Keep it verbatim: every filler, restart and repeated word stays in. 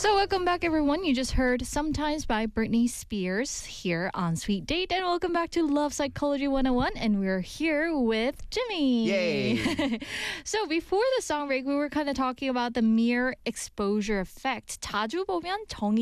So welcome back, everyone. You just heard Sometimes by Britney Spears here on Sweet Date. And welcome back to Love Psychology one oh one. And we're here with Jimmy. Yay. So before the song break, we were kind of talking about the mere exposure effect. 자주 보면 정이